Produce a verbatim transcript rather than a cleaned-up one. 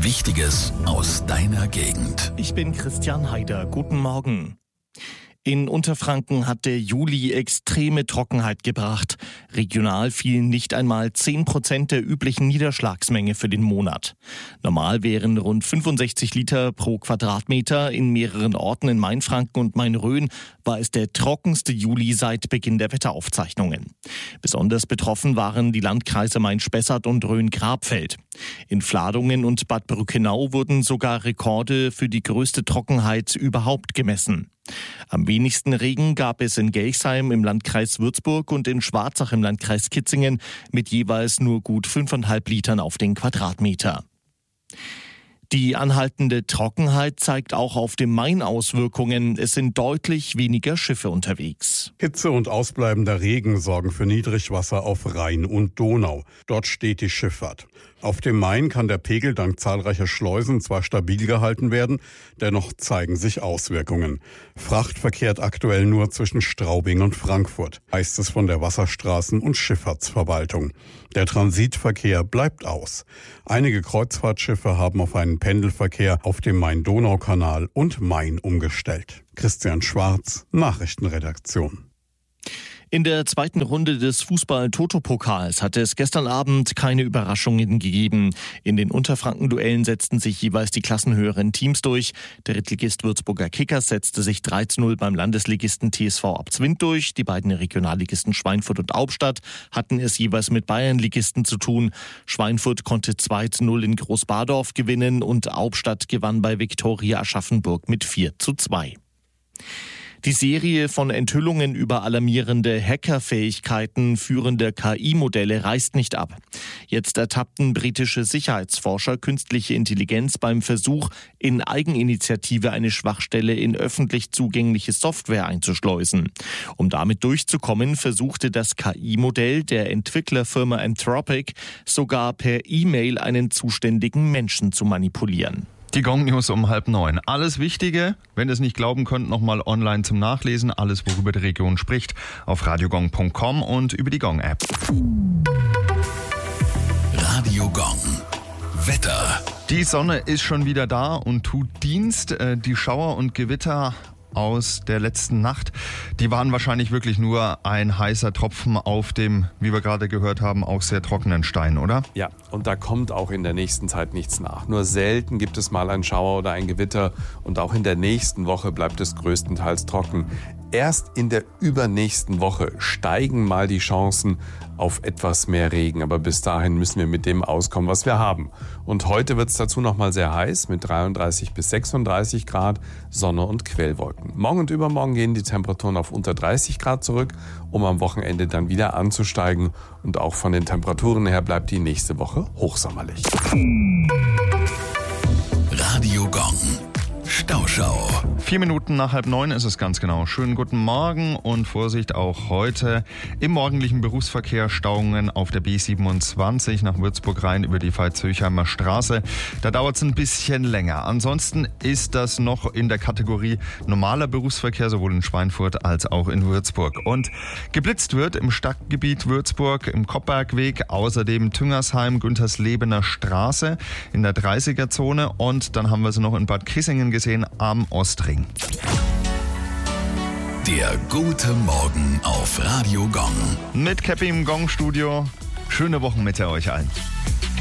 Wichtiges aus deiner Gegend. Ich bin Christian Heider. Guten Morgen. In Unterfranken hat der Juli extreme Trockenheit gebracht. Regional fielen nicht einmal zehn Prozent der üblichen Niederschlagsmenge für den Monat. Normal wären rund fünfundsechzig Liter pro Quadratmeter. In mehreren Orten in Mainfranken und Main-Rhön war es der trockenste Juli seit Beginn der Wetteraufzeichnungen. Besonders betroffen waren die Landkreise Main-Spessart und Rhön-Grabfeld. In Vladungen und Bad Brückenau wurden sogar Rekorde für die größte Trockenheit überhaupt gemessen. Am wenigsten Regen gab es in Gelsheim im Landkreis Würzburg und in Schwarzach im Landkreis Kitzingen mit jeweils nur gut fünfeinhalb Litern auf den Quadratmeter. Die anhaltende Trockenheit zeigt auch auf dem Main Auswirkungen. Es sind deutlich weniger Schiffe unterwegs. Hitze und ausbleibender Regen sorgen für Niedrigwasser auf Rhein und Donau. Dort steht die Schifffahrt. Auf dem Main kann der Pegel dank zahlreicher Schleusen zwar stabil gehalten werden, dennoch zeigen sich Auswirkungen. Fracht verkehrt aktuell nur zwischen Straubing und Frankfurt, heißt es von der Wasserstraßen- und Schifffahrtsverwaltung. Der Transitverkehr bleibt aus. Einige Kreuzfahrtschiffe haben auf einen Pendelverkehr auf dem Main-Donau-Kanal und Main umgestellt. Christian Schwarz, Nachrichtenredaktion. In der zweiten Runde des Fußball-Toto-Pokals hatte es gestern Abend keine Überraschungen gegeben. In den Unterfranken-Duellen setzten sich jeweils die klassenhöheren Teams durch. Der Drittligist Würzburger Kickers setzte sich drei zu null beim Landesligisten T S V Abzwind durch. Die beiden Regionalligisten Schweinfurt und Albstadt hatten es jeweils mit Bayernligisten zu tun. Schweinfurt konnte zwei zu null in Großbadorf gewinnen und Albstadt gewann bei Viktoria Aschaffenburg mit vier zu zwei. Die Serie von Enthüllungen über alarmierende Hackerfähigkeiten führender K I-Modelle reißt nicht ab. Jetzt ertappten britische Sicherheitsforscher künstliche Intelligenz beim Versuch, in Eigeninitiative eine Schwachstelle in öffentlich zugängliche Software einzuschleusen. Um damit durchzukommen, versuchte das K I-Modell der Entwicklerfirma Anthropic sogar per E-Mail einen zuständigen Menschen zu manipulieren. Die Gong-News um halb neun. Alles Wichtige, wenn ihr es nicht glauben könnt, nochmal online zum Nachlesen. Alles, worüber die Region spricht, auf radiogong punkt com und über die Gong-App. Radio Gong. Wetter. Die Sonne ist schon wieder da und tut Dienst. Die Schauer und Gewitter aus der letzten Nacht, die waren wahrscheinlich wirklich nur ein heißer Tropfen auf dem, wie wir gerade gehört haben, auch sehr trockenen Stein, oder? Ja, und da kommt auch in der nächsten Zeit nichts nach. Nur selten gibt es mal einen Schauer oder ein Gewitter und auch in der nächsten Woche bleibt es größtenteils trocken. Erst in der übernächsten Woche steigen mal die Chancen auf etwas mehr Regen. Aber bis dahin müssen wir mit dem auskommen, was wir haben. Und heute wird es dazu noch mal sehr heiß mit dreiunddreißig bis sechsunddreißig Grad, Sonne und Quellwolken. Morgen und übermorgen gehen die Temperaturen auf unter dreißig Grad zurück, um am Wochenende dann wieder anzusteigen. Und auch von den Temperaturen her bleibt die nächste Woche hochsommerlich. Radio Gong. Stauschau. Vier Minuten nach halb neun ist es ganz genau. Schönen guten Morgen und Vorsicht auch heute im morgendlichen Berufsverkehr. Stauungen auf der B siebenundzwanzig nach Würzburg rein über die Veitshöchheimer Straße. Da dauert es ein bisschen länger. Ansonsten ist das noch in der Kategorie normaler Berufsverkehr, sowohl in Schweinfurt als auch in Würzburg. Und geblitzt wird im Stadtgebiet Würzburg im Koppbergweg, außerdem Tüngersheim, Günterslebener Straße in der dreißiger-Zone und dann haben wir sie noch in Bad Kissingen gesehen am Ostring. Der gute Morgen auf Radio Gong. Mit Käppi im Gong-Studio. Schöne Wochenmitte euch allen.